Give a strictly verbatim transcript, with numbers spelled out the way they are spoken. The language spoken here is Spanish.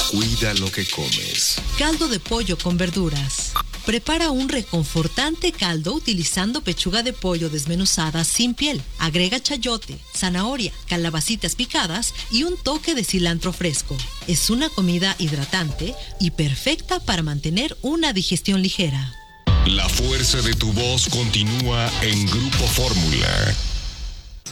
Cuida lo que comes. Caldo de pollo con verduras. Prepara un reconfortante caldo utilizando pechuga de pollo desmenuzada sin piel. Agrega chayote, zanahoria, calabacitas picadas y un toque de cilantro fresco. Es una comida hidratante y perfecta para mantener una digestión ligera. La fuerza de tu voz continúa en Grupo Fórmula.